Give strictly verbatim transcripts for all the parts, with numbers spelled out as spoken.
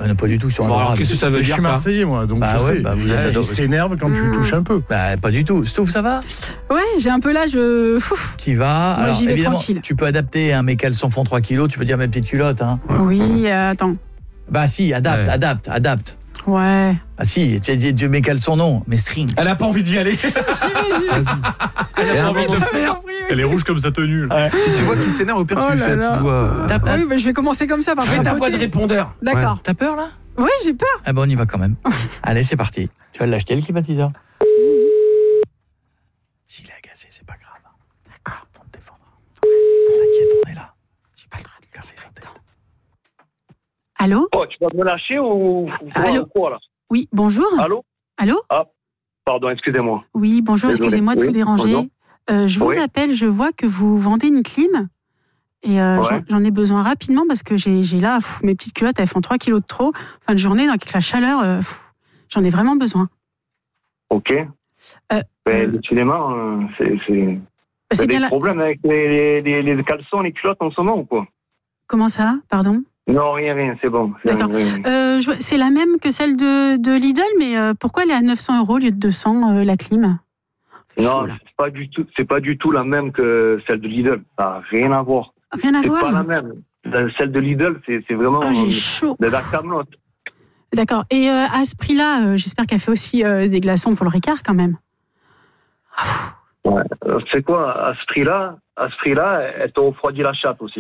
non, pas du tout. Sur Bon, alors, qu'est-ce que ça veut Je dire suis ça Marseillais, moi, donc Bah je ouais, sais. bah vous êtes il adoré. s'énerve quand tu le touches un peu. Bah, pas du tout. Stouff, ça va? Ouais, j'ai un peu l'âge. Euh... Tu y vas. Moi, Alors, j'y vais évidemment, tranquille. tu peux adapter. Hein, mes caleçons font trois kilos. Tu peux dire mes petites culottes. Hein. Oui, euh, attends. Bah, si, adapte, Ouais. adapte, adapte. Ouais. Ah, si, tu, tu, tu, mes caleçons, non. Mes strings. Elle a pas envie d'y aller. J'y vais, j'y vais. Elle a pas envie de le J'avais faire. compris, oui. Elle est rouge comme sa tenue. Si tu vois qu'il s'énerve, au pire, Oh tu lui là fais la là. petite voix. T'as, Ah oui, bah, je vais commencer comme ça. Par Fais ta papoter. voix de répondeur. D'accord. t'as peur, là? Ouais, j'ai peur. Ah, bon, on y va quand même. Allez, c'est parti. Tu vas l'acheter, le climatiseur. S'il est agacé, c'est pas grave. D'accord. On te défendra. T'inquiète, on est là. J'ai pas le droit de casser sa tête. Allô? Oh, tu vas me lâcher ou, ou Allô ou quoi là? Oui, bonjour. Allô? Allô? Pardon, excusez-moi. Oui, bonjour, Désolé. excusez-moi de Oui, vous déranger. bonjour. Euh, je vous Oui. appelle, je vois que vous vendez une clim. Et euh, Ouais. j'en- j'en ai besoin rapidement parce que j'ai j'ai là, pff, mes petites culottes, elles font trois kilos de trop. Fin de journée, avec la chaleur, euh, pff, j'en ai vraiment besoin. Ok. Euh, Ben, euh, décidément, euh, c'est. c'est... Bah, T'as c'est des bien la... problèmes avec les, les, les, les caleçons, les culottes en ce moment ou quoi? Comment ça? Pardon? Non, rien, rien, c'est bon. C'est D'accord. rien. Euh, je vois- c'est la même que celle de, de Lidl, mais euh, pourquoi elle est à neuf cents euros au lieu de deux cents, euh, la clim? Fait chaud, Non, là. c'est pas du tout, c'est pas du tout la même que celle de Lidl. Ça n'a rien à voir. Rien à C'est voir. pas la même. La- Celle de Lidl, c'est, c'est vraiment Oh, j'ai chaud. de la camelote. D'accord. Et euh, à ce prix-là, euh, j'espère qu'elle fait aussi euh, des glaçons pour le Ricard quand même. Ouais. Euh, C'est quoi, à ce prix-là, à ce prix-là, elle te refroidit la chatte aussi.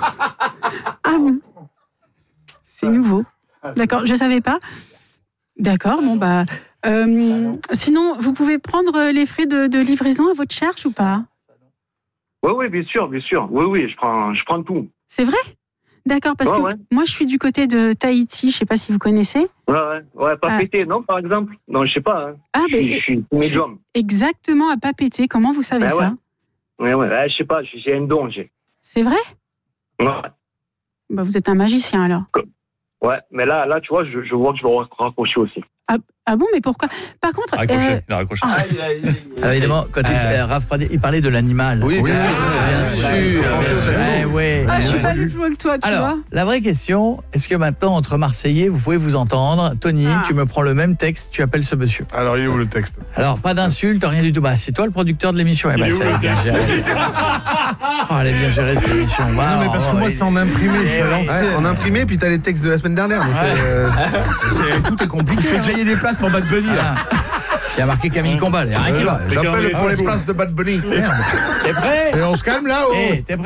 Ah bon? C'est nouveau. D'accord, je savais pas. D'accord, bon bah. euh, sinon, vous pouvez prendre les frais de, de livraison à votre charge ou pas? Oui, oui, bien sûr, bien sûr. Oui, oui, je prends, je prends tout. C'est vrai? D'accord, parce Ouais, que ouais. moi je suis du côté de Tahiti, je sais pas si vous connaissez. Ouais, ouais, ouais, pas Ah. pété, non, par exemple? Non, je sais pas. Hein. Ah je, ben suis, je suis médium. exactement à pas péter. Comment vous savez Ben ça? Ouais, ouais, ouais, je sais pas, j'ai un don, j'ai. C'est vrai? Ouais. Bah vous êtes un magicien alors. Ouais, mais là, là, tu vois, je, je vois que je vais raccrocher aussi. Ah bon, mais pourquoi? Par contre, Raccroché. euh, Il a raccroché. ah. Alors évidemment, quand il, Euh. euh, Raph Pradé, il parlait de l'animal. Oui, bien sûr. bien Ouais, sûr. ouais, faut penser aux Ouais, animaux. ouais. ah, je suis Ouais. pas allée plus loin que toi, tu Alors, vois. la vraie question, est-ce que maintenant, entre Marseillais, vous pouvez vous entendre? Tony, Ah. tu me prends le même texte, tu appelles ce monsieur. Alors, il est où le texte? Alors, pas d'insultes, rien du tout. Bah, c'est toi le producteur de l'émission. Eh Il ben, est où, ça, le elle est bien texte gérée. Oh, elle est bien gérée, cette émission. Bah, Non, mais parce que moi, c'est en imprimé, je suis à Ouais, l'ancienne. en imprimé, puis t'as les textes de la semaine dernière. Donc c'est, euh, c'est- tout est compliqué. Il fait déjà y a des places pour Bad Bunny là. Ah. Il y a marqué Camille Combal. Il y a rien qui va. Voilà, J'appelle pour les places de Bad Bunny. Merde. T'es prêt? Et on se calme là-haut. Eh, t'es prêt?